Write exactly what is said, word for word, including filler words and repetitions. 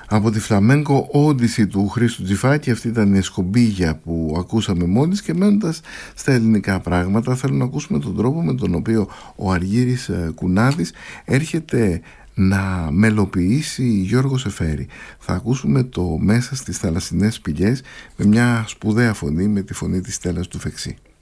Από τη Φλαμέγκο Όντιση του Χρήστου Τζιφάκη, αυτή ήταν η σκομπίγια που ακούσαμε μόλις. Και μένοντας στα ελληνικά πράγματα, θέλω να ακούσουμε τον τρόπο με τον οποίο ο Αργύρης Κουνάδης έρχεται να μελοποιήσει Γιώργο Σεφέρη. Θα ακούσουμε το «Μέσα στις θαλασσινές πηγές» με μια σπουδαία φωνή, με τη φωνή της Στέλλας του Φεξή.